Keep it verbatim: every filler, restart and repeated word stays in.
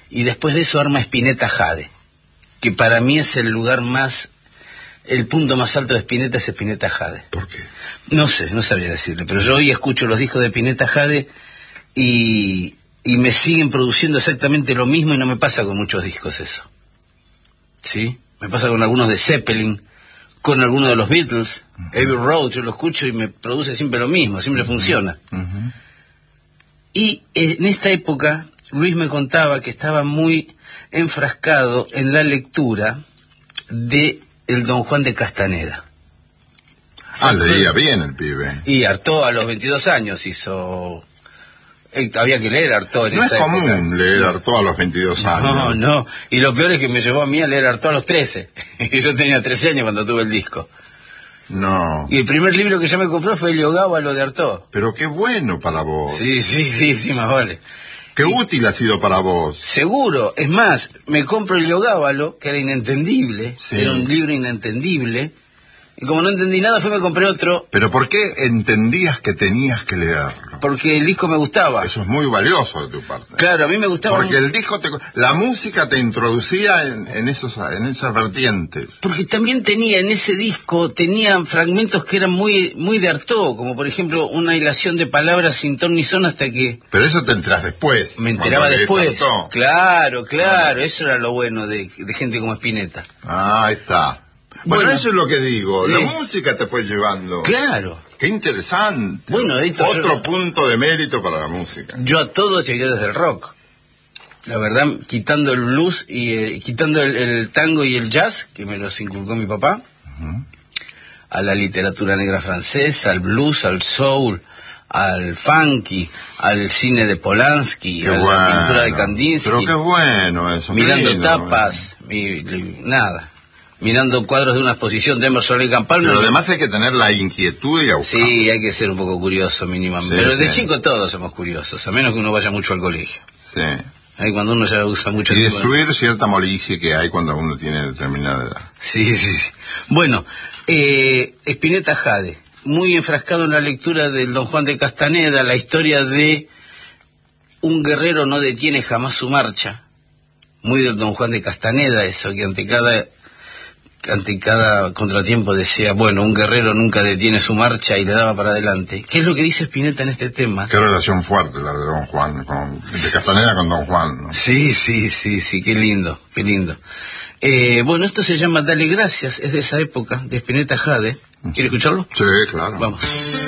y después de eso arma Spinetta Jade, que para mí es el lugar más, el punto más alto de Spinetta es Spinetta Jade. ¿Por qué? No sé, no sabría decirle, pero yo hoy escucho los discos de Spinetta Jade y, y me siguen produciendo exactamente lo mismo, y no me pasa con muchos discos eso. ¿Sí? Me pasa con algunos de Zeppelin, con algunos de los Beatles, uh-huh. Abbey Road, yo lo escucho y me produce siempre lo mismo, siempre uh-huh. funciona. Uh-huh. Y en esta época, Luis me contaba que estaba muy enfrascado en la lectura de el Don Juan de Castaneda. Ah, leía bien el pibe. Y Artaud a los veintidós años hizo... Eh, había que leer Artaud en no esa es común época. leer Artaud a los veintidós años. No, no. Y lo peor es que me llevó a mí a leer Artaud a los trece. Y yo tenía trece años cuando tuve el disco. No. Y el primer libro que ya me compró fue Heliogábalo de Artaud. Pero qué bueno para vos. Sí, sí, sí, sí, más vale. Qué y, útil ha sido para vos. Seguro. Es más, me compro Heliogábalo, que era inentendible. Sí. Era un libro inentendible. Y como no entendí nada, fue me compré otro. ¿Pero por qué entendías que tenías que leerlo? Porque el disco me gustaba. Eso es muy valioso de tu parte. Claro, a mí me gustaba. Porque el disco, te, la música te introducía en, en, esos, en esas vertientes. Porque también tenía, en ese disco, tenía fragmentos que eran muy muy de Artaud, como por ejemplo una hilación de palabras sin ton ni son hasta que... Pero eso te enterás después. Me enteraba después. Claro, claro, eso era lo bueno de, de gente como Spinetta. Ah, ahí está. Bueno, bueno, eso es lo que digo, la eh, música te fue llevando. Claro. Qué interesante. Bueno, esto otro yo, punto de mérito para la música. Yo a todo llegué desde el rock. La verdad, quitando el blues y eh, quitando el, el tango y el jazz, que me los inculcó mi papá, uh-huh. a la literatura negra francesa, al blues, al soul, al funky, al cine de Polanski, qué a bueno. la pintura de Kandinsky. Pero qué bueno eso. Mirando lindo, tapas, mi, mi, nada. Mirando cuadros de una exposición de Emerson Lake and Palmer. Pero además hay que tener la inquietud y a buscar. Sí, hay que ser un poco curioso mínimamente. Sí, Pero de sí. chico todos somos curiosos, a menos que uno vaya mucho al colegio. Sí. Ahí cuando uno ya usa mucho... Y tiempo, destruir cierta molicie que hay cuando uno tiene determinada edad. Sí, sí, sí. Bueno, eh, Spinetta Jade, muy enfrascado en la lectura del Don Juan de Castaneda, la historia de un guerrero no detiene jamás su marcha. Muy del Don Juan de Castaneda eso, que ante cada... ante cada contratiempo decía, bueno, un guerrero nunca detiene su marcha y le daba para adelante. ¿Qué es lo que dice Spinetta en este tema? Qué relación fuerte la de Don Juan, con, de Castaneda con Don Juan, ¿no? Sí, sí, sí, sí, qué lindo, qué lindo. Eh, bueno, esto se llama Dale Gracias, es de esa época, de Spinetta Jade. ¿Quiere escucharlo? Sí, claro. Vamos.